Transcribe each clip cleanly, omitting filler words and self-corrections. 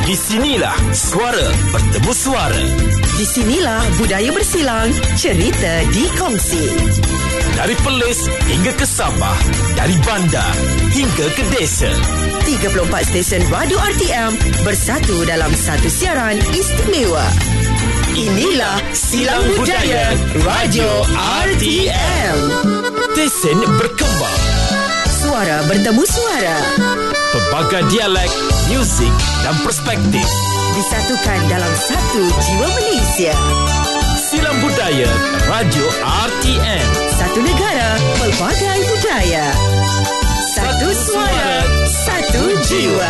Di sinilah suara bertemu suara. Di sinilah budaya bersilang, cerita dikongsi. Dari Perlis hingga ke Sabah, dari bandar hingga ke desa. 34 stesen radio RTM bersatu dalam satu siaran istimewa. Inilah Silang Budaya Radio RTM. Stesen berkembang. Suara bertemu suara. Pelbagai dialek, muzik dan perspektif Disatukan dalam satu jiwa Malaysia. Silang Budaya Radio RTM. Satu negara, pelbagai budaya. Satu suara, satu jiwa.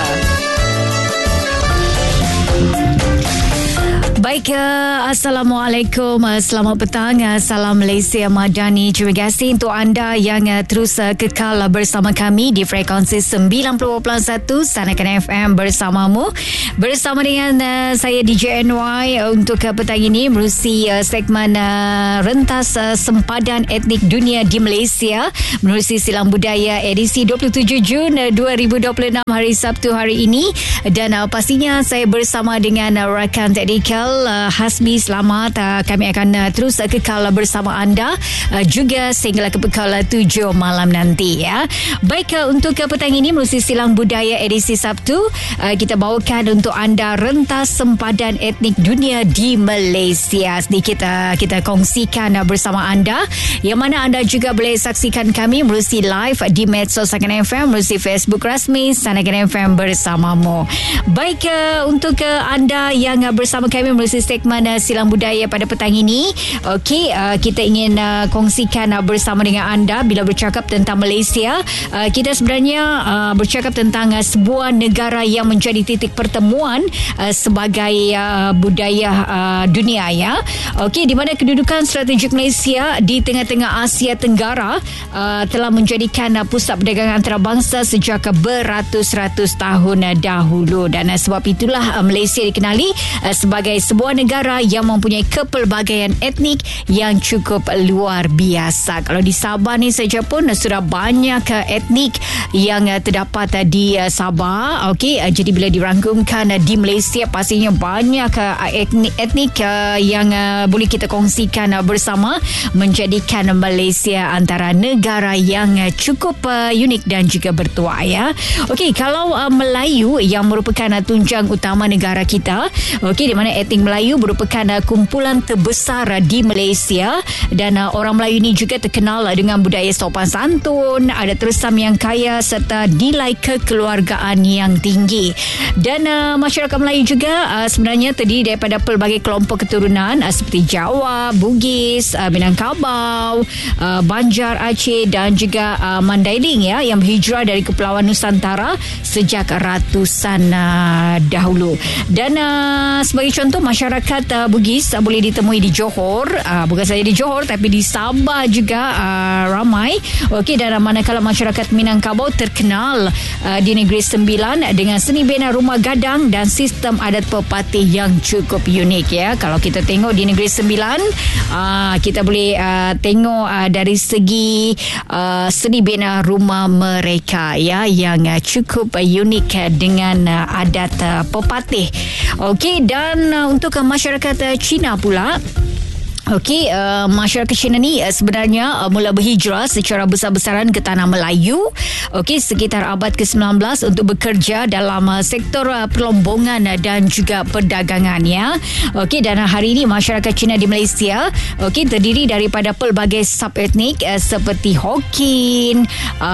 Baik, Assalamualaikum, selamat petang, salam Malaysia Madani. Terima kasih untuk anda yang terus kekal bersama kami di frekuensi 90.1 Sanakan FM bersamamu. Bersama dengan saya DJ NY untuk petang ini menerusi segmen rentas sempadan etnik dunia di Malaysia menerusi Silang Budaya edisi 27 Jun 2026 hari Sabtu hari ini. Dan pastinya saya bersama dengan rakan teknikal Hasbi. Selamat, kami akan terus kekal bersama anda juga sehingga ke pukul 7 malam nanti ya. Baik, untuk petang ini menerusi Silang Budaya edisi Sabtu, kita bawakan untuk anda rentas sempadan etnik dunia di Malaysia. Sedikit kita kongsikan bersama anda, yang mana anda juga boleh saksikan kami menerusi live di medsos Sanakan FM, menerusi Facebook rasmi Sanakan FM bersamamu. Baik, untuk anda yang bersama kami menerusi segmen Silang Budaya pada petang ini, okey, kita ingin kongsikan bersama dengan anda bila bercakap tentang Malaysia. Kita sebenarnya bercakap tentang sebuah negara yang menjadi titik pertemuan sebagai budaya dunia ya. Okey, di mana kedudukan strategik Malaysia di tengah-tengah Asia Tenggara telah menjadikan pusat perdagangan antarabangsa sejak beratus-ratus tahun dahulu. Dan sebab itulah Malaysia dikenali sebagai sebuah negara yang mempunyai kepelbagaian etnik yang cukup luar biasa. Kalau di Sabah ni saja pun sudah banyak etnik yang terdapat di Sabah. Okey, jadi bila dirangkumkan di Malaysia, pastinya banyak etnik yang boleh kita kongsikan bersama, menjadikan Malaysia antara negara yang cukup unik dan juga bertuah ya. Okey, kalau Melayu yang merupakan tunjang utama negara kita, okey, di mana etnik Melayu merupakan kumpulan terbesar di Malaysia, dan orang Melayu ini juga terkenal dengan budaya sopan santun, adat resam yang kaya serta nilai kekeluargaan yang tinggi. Dan masyarakat Melayu juga sebenarnya terdiri daripada pelbagai kelompok keturunan seperti Jawa, Bugis, Minangkabau, Banjar, Aceh dan juga Mandailing ya, yang berhijrah dari Kepulauan Nusantara sejak ratusan dahulu. Dan sebagai contoh, masyarakat Bugis boleh ditemui di Johor, bukan saja di Johor tapi di Sabah juga ramai. Okey, dan manakala masyarakat Minangkabau terkenal di Negeri Sembilan dengan seni bina rumah gadang dan sistem adat pepatih yang cukup unik ya. Kalau kita tengok di Negeri Sembilan, kita boleh tengok dari segi seni bina rumah mereka ya, yang cukup unik dengan adat pepatih. Okey, dan untuk masyarakat Cina pula, okey, masyarakat Cina ni sebenarnya mula berhijrah secara besar-besaran ke tanah Melayu, okey, sekitar abad ke-19 untuk bekerja dalam sektor perlombongan dan juga perdagangan ya. Okey, dan hari ini masyarakat Cina di Malaysia, okey, terdiri daripada pelbagai subetnik seperti Hokkien,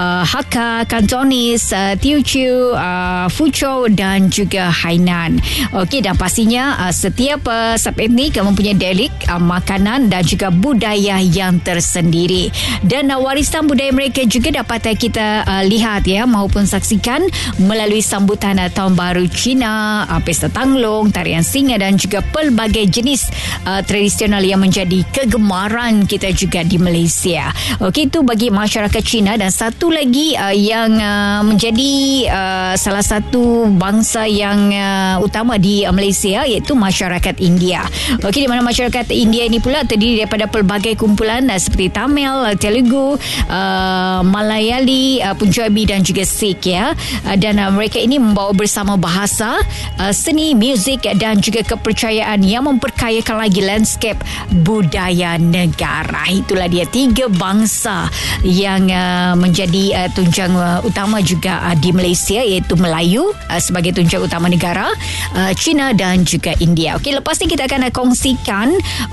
Hakka, Kantonis, Teochew, Fuzhou dan juga Hainan. Okey, dan pastinya setiap subetnik mempunyai dialek, makan dan juga budaya yang tersendiri. Dan warisan budaya mereka juga dapat kita lihat ya, maupun saksikan melalui sambutan Tahun Baru Cina, Pesta Tanglong, tarian singa dan juga pelbagai jenis tradisional yang menjadi kegemaran kita juga di Malaysia. Okey, itu bagi masyarakat Cina. Dan satu lagi yang menjadi salah satu bangsa yang utama di Malaysia, iaitu masyarakat India. Okey, di mana masyarakat India ini pula pula terdiri daripada pelbagai kumpulan seperti Tamil, Telugu, Malayali, Punjabi dan juga Sikh ya. Dan mereka ini membawa bersama bahasa, seni, muzik dan juga kepercayaan yang memperkayakan lagi landscape budaya negara. Itulah dia 3 bangsa yang menjadi tunjang utama juga di Malaysia, iaitu Melayu sebagai tunjang utama negara, China dan juga India. Okey, lepas ni kita akan kongsikan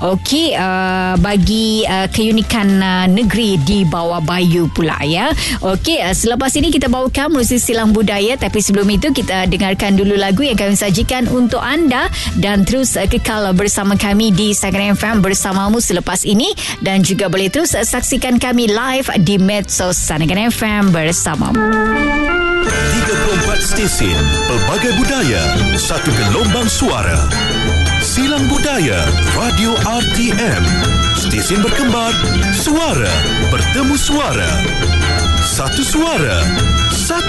bagi keunikan negeri di bawah bayu pula ya. Okey, selepas ini kita bawakan muzik silang budaya, tapi sebelum itu kita dengarkan dulu lagu yang kami sajikan untuk anda dan terus kekal bersama kami di Saikan FM bersamamu selepas ini, dan juga boleh terus saksikan kami live di medsos Saikan FM bersamamu. 34 stesen pelbagai budaya, satu gelombang suara. Silang Budaya Radio RTM. Stesen berkembar, suara bertemu suara. Satu suara,